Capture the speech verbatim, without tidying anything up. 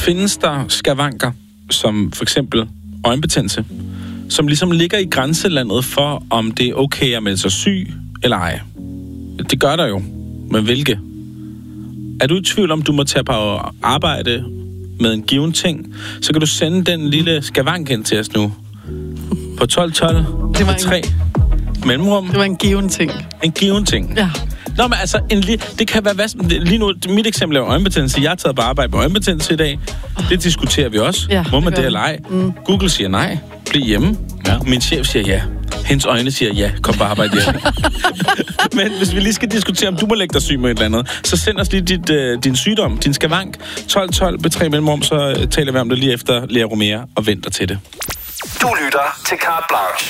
findes der skavanker, som for eksempel øjenbetændelse, som ligesom ligger i grænselandet for, om det er okay at melde sig syg eller ej. Det gør der jo. Men hvilke? Er du i tvivl om, du må tage på arbejde med en given ting, så kan du sende den lille skavank ind til os nu. På tolv tolv det var tre mellemrum. Det var en given ting. En given ting. Ja. Nå, men altså, en li- det kan være... Hvad, lige nu, mit eksempel er øjenbetændelse. Jeg har taget på arbejde med øjenbetændelse i dag. Det diskuterer vi også. Ja, må man det det eller ej? Mm. Google siger nej. Bliv hjemme. Ja. Min chef siger ja. Hendes øjne siger ja. Kom på arbejde hjem. Men hvis vi lige skal diskutere, om du må lægge dig syg med et eller andet, så send os lige dit, øh, din sygdom, din skavank. tolv tolv på tre mellemrum, så taler vi om det lige efter Lea Romero og venter til det. Du lytter til Carte Blanche.